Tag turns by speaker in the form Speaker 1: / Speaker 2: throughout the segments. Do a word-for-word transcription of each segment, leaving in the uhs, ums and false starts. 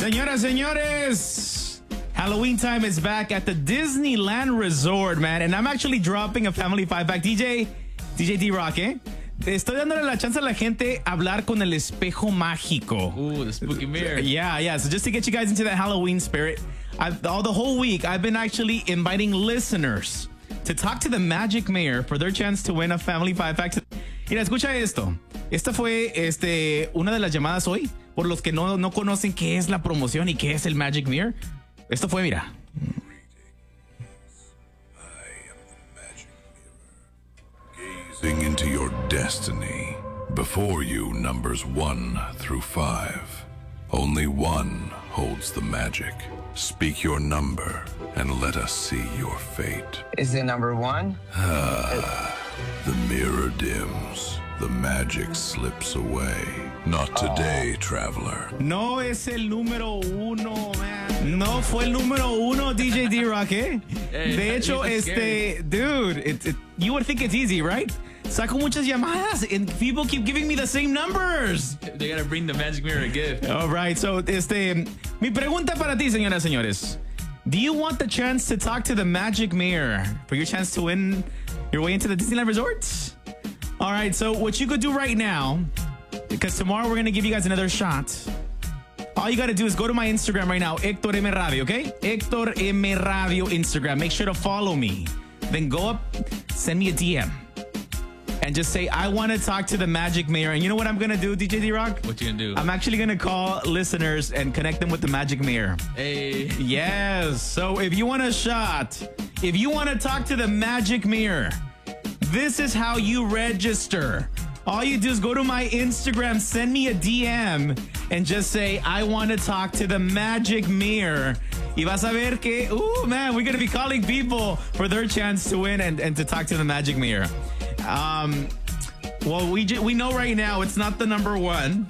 Speaker 1: Señoras, señores, Halloween time is back at the Disneyland Resort, man. And I'm actually dropping a family five pack. D J, D J D-Rock, eh? Estoy dándole la chance a la gente hablar con el espejo mágico.
Speaker 2: Ooh, the spooky mirror.
Speaker 1: Yeah, yeah. So just to get you guys into that Halloween spirit, I've, all the whole week, I've been actually inviting listeners to talk to the Magic Mayor for their chance to win a family five pack. Mira, escucha esto. Esta fue este, una de las llamadas hoy por los que no, no conocen qué es la promoción y qué es el Magic Mirror. Esto fue, mira.
Speaker 3: Gazing into your destiny. Before you, numbers one through five. Only one holds the magic. Speak your number and let us see your fate.
Speaker 4: Is it number one?
Speaker 3: Ah, the mirror dims. The magic slips away. Not today, traveler.
Speaker 1: No es el número uno, man. No fue el número uno, D J D-Rock, eh?
Speaker 2: Hey,
Speaker 1: De hecho, este, dude, it, it, you would think it's easy, right? Saco muchas llamadas and people keep giving me the same numbers.
Speaker 2: They gotta bring the Magic Mirror a gift.
Speaker 1: All right, so, este, mi pregunta para ti, señoras, señores. Do you want the chance to talk to the Magic Mirror for your chance to win your way into the Disneyland Resort? All right, so what you could do right now, because tomorrow we're going to give you guys another shot. All you got to do is go to my Instagram right now, Hector M. Radio, okay? Hector M. Radio Instagram. Make sure to follow me. Then go up, send me a D M. And just say, I want to talk to the Magic Mayor. And you know what I'm going to do, D J D-Rock?
Speaker 2: What you gonna do?
Speaker 1: I'm actually going to call listeners and connect them with the Magic Mayor.
Speaker 2: Hey.
Speaker 1: Yes. So if you want a shot, if you want to talk to the Magic Mayor, this is how you register. All you do is go to my Instagram, send me a D M, and just say, I want to talk to the Magic Mirror. Y vas a ver que, ooh, man, we're going to be calling people for their chance to win and, and to talk to the Magic Mirror. Um, well, we j- we know right now it's not the number one.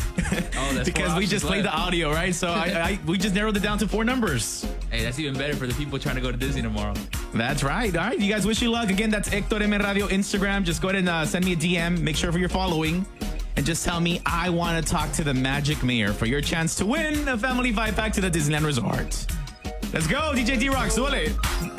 Speaker 2: Oh, that's
Speaker 1: because we just played the audio, right? So I, I we just narrowed it down to four numbers.
Speaker 2: Hey, that's even better for the people trying to go to Disney tomorrow.
Speaker 1: That's right. All right. You guys, wish you luck. Again, that's Hector M. Radio Instagram. Just go ahead and uh, send me a D M. Make sure you're following. And just tell me, I want to talk to the Magic Mayor for your chance to win a family five pack to the Disneyland Resort. Let's go, D J D-Rock. Suele.